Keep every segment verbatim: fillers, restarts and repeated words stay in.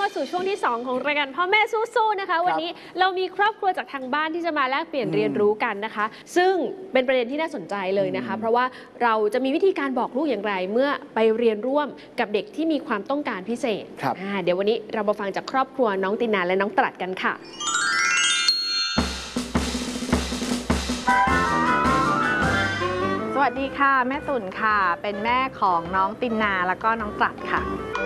สู่ช่วงที่สองของรายการพ่อแม่สู้ๆนะคะวันนี้เรามีครอบครัวจากทางบ้านที่จะมาแลกเปลี่ยนเรียนรู้กันนะคะซึ่งเป็นประเด็นที่น่าสนใจเลยนะคะเพราะว่าเราจะมีวิธีการบอกลูกอย่างไรเมื่อไปเรียนร่วมกับเด็กที่มีความต้องการพิเศษเดี๋ยววันนี้เรามาฟังจากครอบครัวน้องตินาและน้องตรัสกันค่ะสวัสดีค่ะแม่ตุ่นค่ะเป็นแม่ของน้องตินาแล้วก็น้องตรัสค่ะ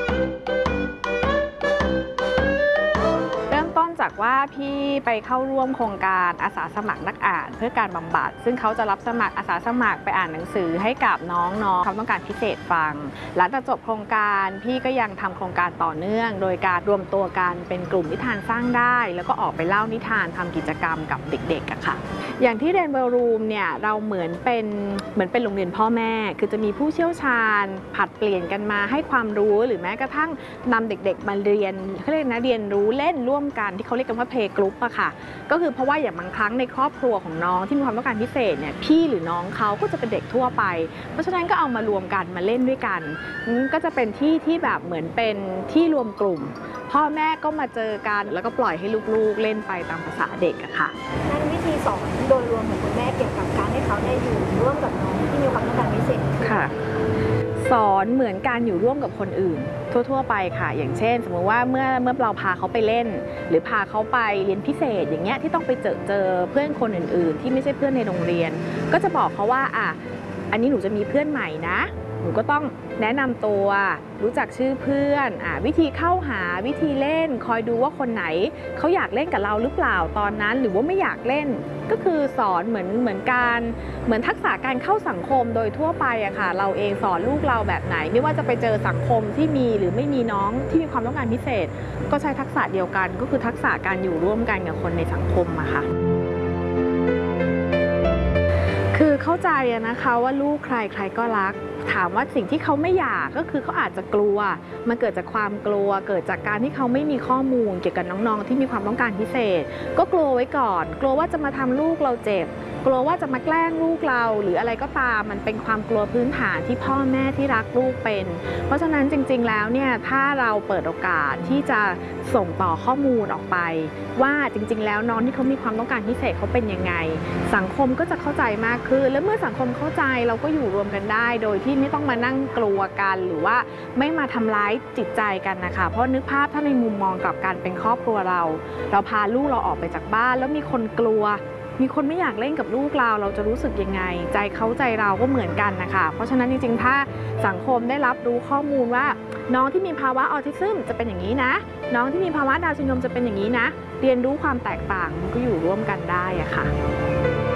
เริ่มต้นจากว่าพี่ไปเข้าร่วมโครงการอาสาสมัครนักอ่านเพื่อการบำบัดซึ่งเขาจะรับสมัครอาสาสมัครไปอ่านหนังสือให้กับน้องๆความต้องการพิเศษฟังหลังจากจบโครงการพี่ก็ยังทำโครงการต่อเนื่องโดยการรวมตัวกันเป็นกลุ่มนิทานสร้างได้แล้วก็ออกไปเล่านิทานทำกิจกรรมกับเด็กๆอะค่ะอย่างที่เรนโบว์รูมเนี่ยเราเหมือนเป็นเหมือนเป็นโรงเรียนพ่อแม่คือจะมีผู้เชี่ยวชาญผัดเปลี่ยนกันมาให้ความรู้หรือแม้กระทั่งนำเด็กๆมาเรียนเขาเรียกนะเรียนรู้เล่นร่วมกันที่เขาเรียกกันว่าเพลย์กรุ๊ปอะค่ะก็คือเพราะว่าอย่างบางครั้งในครอบครัวของน้องที่มีความต้องการพิเศษเนี่ยพี่หรือน้องเขาก็จะเป็นเด็กทั่วไปเพราะฉะนั้นก็เอามารวมกันมาเล่นด้วยกันก็จะเป็นที่ที่แบบเหมือนเป็นที่รวมกลุ่มพ่อแม่ก็มาเจอกันแล้วก็ปล่อยให้ลูกๆเล่นไปตามภาษาเด็กอะค่ะนั่นวิธีสอนโดยรวมของคุณแม่เกี่ยวกับการให้เขาได้อยู่ร่วมกับน้องที่มีความต้องการพิเศษค่ะสอนเหมือนการอยู่ร่วมกับคนอื่นทั่วๆไปค่ะอย่างเช่นสมมติว่าเมื่อเมื่อเราพาเขาไปเล่นหรือพาเขาไปเรียนพิเศษอย่างเงี้ยที่ต้องไปเจอเจอเพื่อนคนอื่นๆที่ไม่ใช่เพื่อนในโรงเรียนก็จะบอกเขาว่าอ่ะอันนี้หนูจะมีเพื่อนใหม่นะหนูก็ต้องแนะนำตัวรู้จักชื่อเพื่อนอ่ะวิธีเข้าหาวิธีเล่นคอยดูว่าคนไหนเขาอยากเล่นกับเราหรือเปล่าตอนนั้นหรือว่าไม่อยากเล่นก็คือสอนเหมือนเหมือนการเหมือนทักษะการเข้าสังคมโดยทั่วไปอะค่ะเราเองสอนลูกเราแบบไหนไม่ว่าจะไปเจอสังคมที่มีหรือไม่มีน้องที่มีความต้องการพิเศษก็ใช้ทักษะเดียวกันก็คือทักษะการอยู่ร่วมกันกับคนในสังคมอะค่ะคือเข้าใจนะคะว่าลูกใครใครก็รักถามว่าสิ่งที่เขาไม่อยากก็คือเขาอาจจะกลัวมันเกิดจากความกลัวเกิดจากการที่เขาไม่มีข้อมูลเกี่ยวกับน้องๆที่มีความต้องการพิเศษก็กลัวไว้ก่อนกลัวว่าจะมาทำลูกเราเจ็บกลัวว่าจะมาแกล้งลูกเราหรืออะไรก็ตามมันเป็นความกลัวพื้นฐานที่พ่อแม่ที่รักลูกเป็นเพราะฉะนั้นจริงๆแล้วเนี่ยถ้าเราเปิดโอกาสที่จะส่งต่อข้อมูลออกไปว่าจริงๆแล้วน้องที่เขามีความต้องการพิเศษเขาเป็นยังไงสังคมก็จะเข้าใจมากขึ้นและเมื่อสังคมเข้าใจเราก็อยู่รวมกันได้โดยที่ไม่ต้องมานั่งกลัวกันหรือว่าไม่มาทำร้ายจิตใจกันนะคะเพราะนึกภาพถ้าในมุมมองกับการเป็นครอบครัวเราเราพาลูกเราออกไปจากบ้านแล้วมีคนกลัวมีคนไม่อยากเล่นกับลูกเราเราจะรู้สึกยังไงใจเขาใจเราก็เหมือนกันนะคะเพราะฉะนั้นจริงๆถ้าสังคมได้รับรู้ข้อมูลว่าน้องที่มีภาวะออทิซึมจะเป็นอย่างนี้นะน้องที่มีภาวะดาวน์ซินโดรมจะเป็นอย่างนี้นะเรียนรู้ความแตกต่างมันก็อยู่ร่วมกันได้อะค่ะ